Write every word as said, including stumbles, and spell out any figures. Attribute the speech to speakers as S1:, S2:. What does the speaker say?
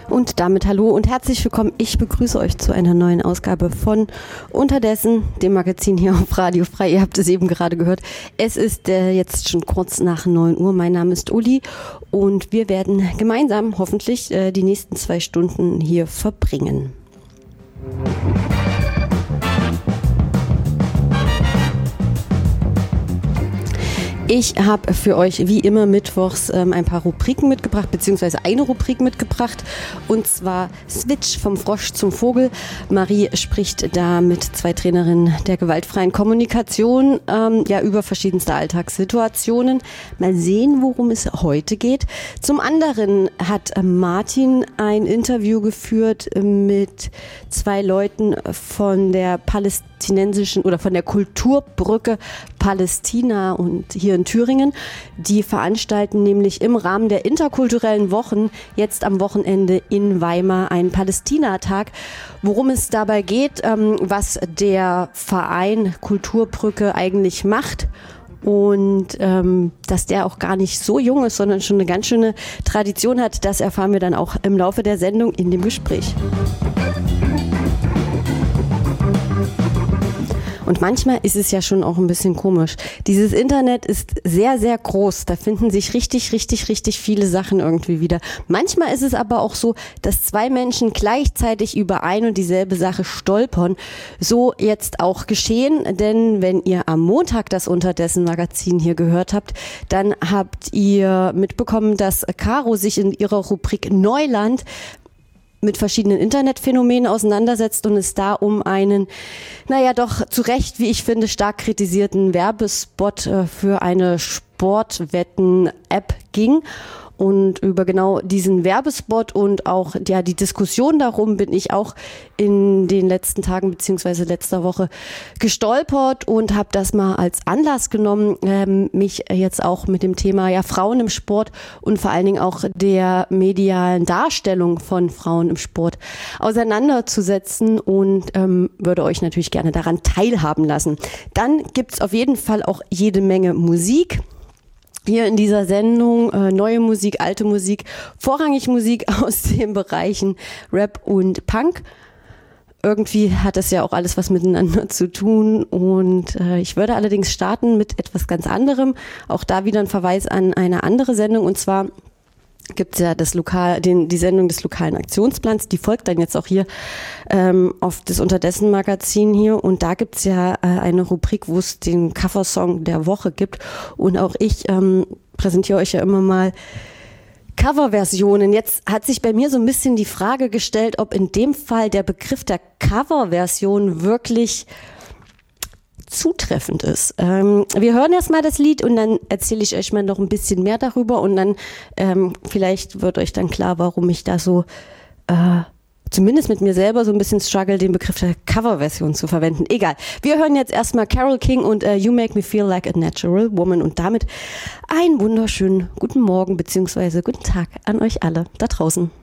S1: Und damit hallo und herzlich willkommen. Ich begrüße euch zu einer neuen Ausgabe von Unterdessen, dem Magazin hier auf Radio Frei. Ihr habt es eben gerade gehört. Es ist äh, jetzt schon kurz nach neun Uhr. Mein Name ist Uli und wir werden gemeinsam hoffentlich äh, die nächsten zwei Stunden hier verbringen. Ich habe für euch wie immer mittwochs ähm, ein paar Rubriken mitgebracht, beziehungsweise eine Rubrik mitgebracht, und zwar Switch vom Frosch zum Vogel. Marie spricht da mit zwei Trainerinnen der gewaltfreien Kommunikation ähm, ja über verschiedenste Alltagssituationen. Mal sehen, worum es heute geht. Zum anderen hat äh, Martin ein Interview geführt äh, mit zwei Leuten von der palästinensischen oder von der Kulturbrücke Palästina und hier in Thüringen. Die veranstalten nämlich im Rahmen der interkulturellen Wochen jetzt am Wochenende in Weimar einen Palästina-Tag. Worum es dabei geht, ähm, was der Verein Kulturbrücke eigentlich macht und ähm, dass der auch gar nicht so jung ist, sondern schon eine ganz schöne Tradition hat, das erfahren wir dann auch im Laufe der Sendung in dem Gespräch. Und manchmal ist es ja schon auch ein bisschen komisch. Dieses Internet ist sehr, sehr groß. Da finden sich richtig, richtig, richtig viele Sachen irgendwie wieder. Manchmal ist es aber auch so, dass zwei Menschen gleichzeitig über ein und dieselbe Sache stolpern. So jetzt auch geschehen, denn wenn ihr am Montag das Unterdessen-Magazin hier gehört habt, dann habt ihr mitbekommen, dass Caro sich in ihrer Rubrik Neuland mit verschiedenen Internetphänomenen auseinandersetzt und es da um einen, naja doch zu Recht, wie ich finde, stark kritisierten Werbespot äh, für eine Sportwetten-App ging. Und über genau diesen Werbespot und auch ja, die Diskussion darum bin ich auch in den letzten Tagen beziehungsweise letzter Woche gestolpert und habe das mal als Anlass genommen, ähm, mich jetzt auch mit dem Thema ja Frauen im Sport und vor allen Dingen auch der medialen Darstellung von Frauen im Sport auseinanderzusetzen und ähm, würde euch natürlich gerne daran teilhaben lassen. Dann gibt's auf jeden Fall auch jede Menge Musik. Hier in dieser Sendung äh, neue Musik, alte Musik, vorrangig Musik aus den Bereichen Rap und Punk. Irgendwie hat das ja auch alles was miteinander zu tun und äh, ich würde allerdings starten mit etwas ganz anderem. Auch da wieder ein Verweis an eine andere Sendung, und zwar gibt es ja das Lokal, den, die Sendung des lokalen Aktionsplans, die folgt dann jetzt auch hier ähm, auf das Unterdessen-Magazin hier, und da gibt es ja äh, eine Rubrik, wo es den Coversong der Woche gibt, und auch ich ähm, präsentiere euch ja immer mal Coverversionen. Jetzt hat sich bei mir so ein bisschen die Frage gestellt, ob in dem Fall der Begriff der Coverversion wirklich zutreffend ist. Ähm, wir hören erstmal das Lied und dann erzähle ich euch mal noch ein bisschen mehr darüber, und dann ähm, vielleicht wird euch dann klar, warum ich da so äh, zumindest mit mir selber so ein bisschen struggle, den Begriff der Coverversion zu verwenden. Egal. Wir hören jetzt erstmal Carole King und uh, You Make Me Feel Like a Natural Woman, und damit einen wunderschönen guten Morgen bzw. guten Tag an euch alle da draußen.